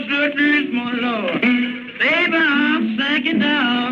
the truth, my Lord. Baby, I'm sinking down.